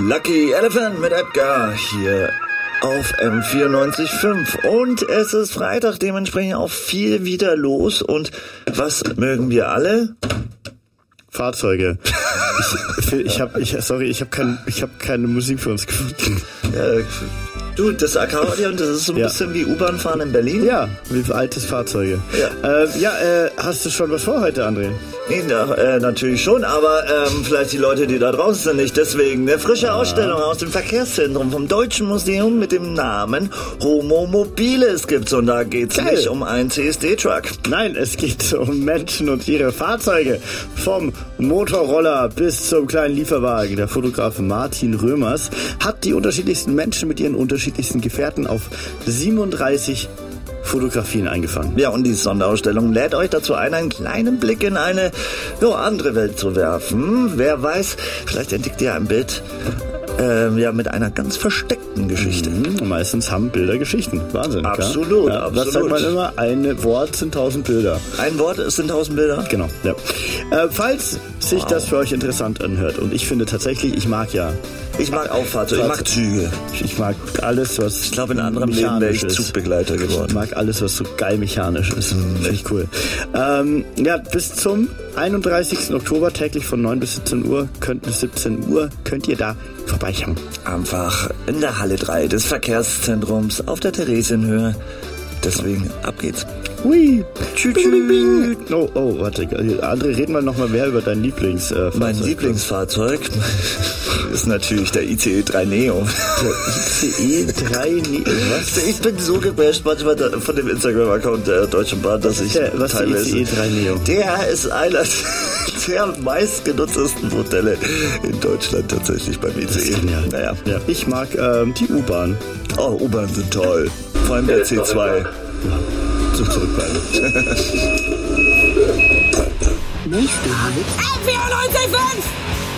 Lucky Elephant mit Edgar hier auf M94.5 und es ist Freitag, dementsprechend auch viel wieder los und was mögen wir alle? Fahrzeuge. Ich habe keine Musik für uns gefunden. Du, das Akkordeon, das ist so ein bisschen wie U-Bahn fahren in Berlin. Ja, wie altes Fahrzeuge. Ja. Hast du schon was vor heute, André? Nee, natürlich schon, aber vielleicht die Leute, die da draußen sind, nicht. Deswegen eine frische Ausstellung aus dem Verkehrszentrum vom Deutschen Museum mit dem Namen Homo Mobiles gibt's. Und da geht's nicht um einen CSD-Truck. Nein, es geht um Menschen und ihre Fahrzeuge. Vom Motorroller bis zum kleinen Lieferwagen. Der Fotograf Martin Römers hat die unterschiedlichsten Menschen mit ihren unterschiedlichsten Gefährten auf 37 Fotografien eingefangen. Ja, und die Sonderausstellung lädt euch dazu ein, einen kleinen Blick in eine andere Welt zu werfen. Wer weiß, vielleicht entdeckt ihr ein Bild mit einer ganz versteckten Geschichte. Meistens haben Bilder Geschichten. Wahnsinn. Absolut, ja, absolut. Das sagt man immer, ein Wort sind 1000 Bilder. Ein Wort sind 1000 Bilder? Genau, ja. Falls sich das für euch interessant anhört, und ich finde tatsächlich, ich mag auch Fahrzeuge, ich mag Züge. Ich mag alles, was ich glaube, in anderem Leben wäre ich Zugbegleiter geworden. Ich mag alles, was so geil mechanisch ist. Finde ich cool. Bis zum 31. Oktober, täglich von 9 bis 17 Uhr, könnt ihr da vorbeischauen. Einfach in der Halle 3 des Verkehrszentrums auf der Theresienhöhe. Deswegen, ab geht's. Hui. Tschüss. Oh, warte. André, reden wir nochmal mehr über dein Lieblingsfahrzeug. Mein Lieblingsfahrzeug ist natürlich der ICE 3 Neo. Der ICE 3 Neo? Was? Ich bin so gebasht manchmal von dem Instagram-Account der Deutschen Bahn, dass ich was teilweise... Der ICE 3 Neo? Der ist einer der meistgenutztesten Modelle in Deutschland tatsächlich beim ICE. Naja. Ja. Ich mag die U-Bahn. Oh, U-Bahn sind toll. Vor allem der C2. Zum Zurückbleiben. Nächste Halt. M94.5!